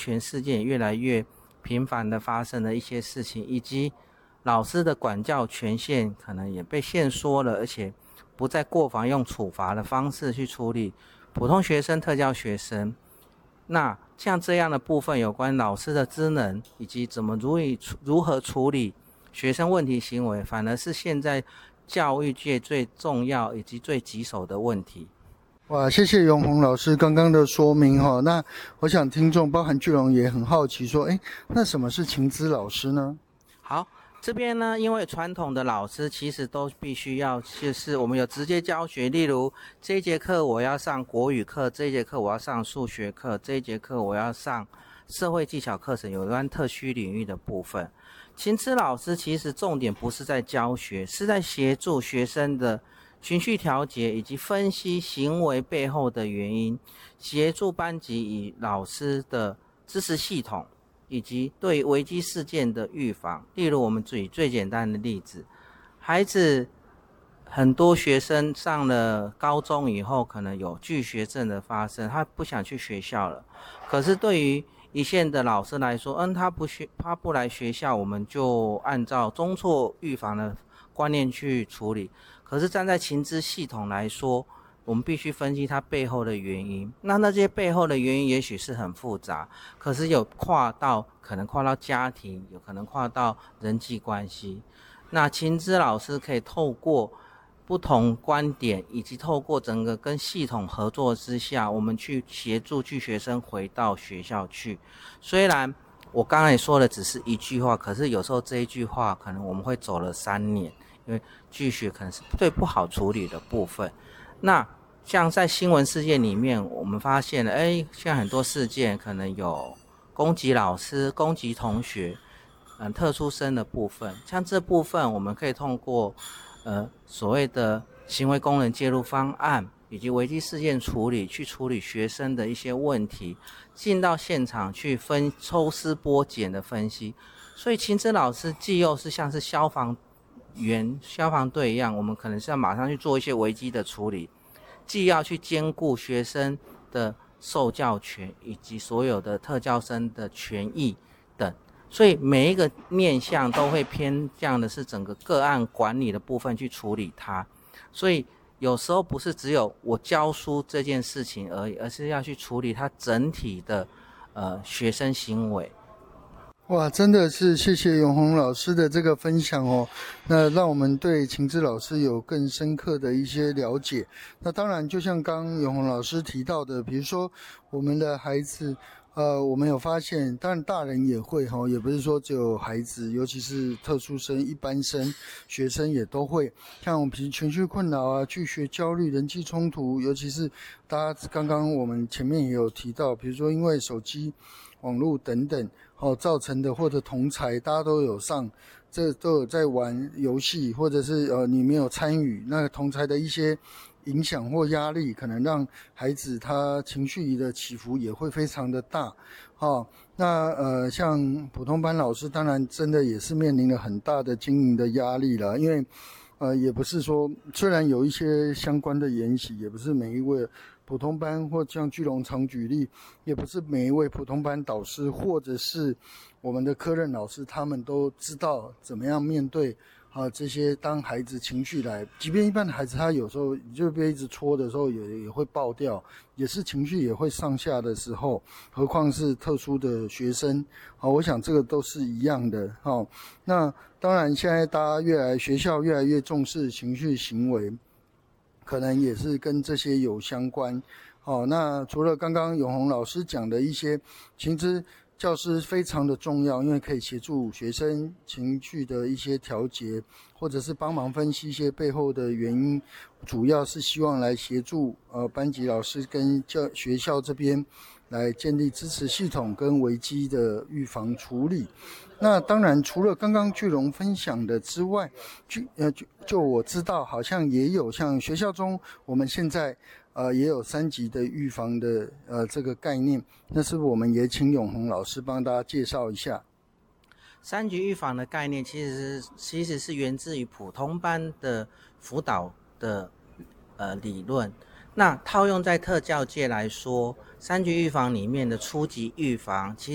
权事件越来越频繁的发生的一些事情，以及老师的管教权限可能也被限缩了，而且不再过防用处罚的方式去处理普通学生、特教学生。那像这样的部分，有关老师的职能以及怎么如何处理学生问题行为，反而是现在教育界最重要以及最棘手的问题。 哇，谢谢永宏老师刚刚的说明哈。那我想听众包含巨龙也很好奇说，那什么是情资老师呢？ 好，这边呢，因为传统的老师其实都必须要，就是我们有直接教学，例如这一节课我要上国语课，这一节课我要上数学课，这一节课我要上社会技巧课程，有关特需领域的部分。情资老师其实重点不是在教学，是在协助学生的情绪调节以及分析行为背后的原因，协助班级与老师的知识系统以及对危机事件的预防。例如我们举最简单的例子，孩子很多学生上了高中以后可能有拒学症的发生，他不想去学校了，可是对于一线的老师来说，他不来学校，我们就按照中辍预防的观念去处理。可是站在情资系统来说，我们必须分析它背后的原因。那些背后的原因也许是很复杂，可是可能跨到家庭，有可能跨到人际关系。那情资老师可以透过不同观点，以及透过整个跟系统合作之下，我们去协助拒学生回到学校去。虽然我刚才说的只是一句话，可是有时候这一句话可能我们会走了3年，因为拒学可能是最不好处理的部分。那像在新闻事件里面，我们发现了，现在很多事件可能有攻击老师、攻击同学，特殊生的部分。像这部分，我们可以通过所谓的行为功能介入方案以及危机事件处理，去处理学生的一些问题，进到现场去抽丝剥茧的分析。所以情资老师既又是像是消防队一样，我们可能是要马上去做一些危机的处理，既要去兼顾学生的受教权以及所有的特教生的权益等。所以每一个面向都会偏向的是整个个案管理的部分去处理它。所以有时候不是只有我教书这件事情而已，而是要去处理它整体的学生行为。 哇，真的是谢谢永宏老师的这个分享哦，那让我们对情资老师有更深刻的一些了解。那当然就像刚永宏老师提到的，比如说我们的孩子我们有发现，当然大人也会也不是说只有孩子，尤其是特殊生、一般生、学生也都会，像我们情绪困扰啊、拒学焦虑、人际冲突，尤其是大家刚刚我们前面也有提到，比如说因为手机、网络等等造成的，或者同侪大家都有都有在玩游戏，或者是你没有参与，那同侪的一些影响或压力，可能让孩子他情绪的起伏也会非常的大。那像普通班老师当然真的也是面临了很大的经营的压力了，因为也不是说，虽然有一些相关的研习，也不是每一位普通班，或像巨龙常举例，也不是每一位普通班导师或者是我们的科任老师，他们都知道怎么样面对这些当孩子情绪来，即便一般的孩子他有时候就被一直戳的时候也会爆掉，也是情绪也会上下的时候，何况是特殊的学生我想这个都是一样的那当然现在大家学校越来越重视情绪行为，可能也是跟这些有相关那除了刚刚永宏老师讲的一些情资教师非常的重要，因为可以协助学生情绪的一些调节，或者是帮忙分析一些背后的原因，主要是希望来协助班级老师跟学校这边来建立支持系统跟危机的预防处理。那当然除了刚刚巨龙分享的之外，就我知道好像也有像学校中我们现在也有3级的预防的这个概念，那是不是我们也请永宏老师帮大家介绍一下 3级预防的概念其实是源自于普通班的辅导的理论。那套用在特教界来说，3级预防里面的初级预防其实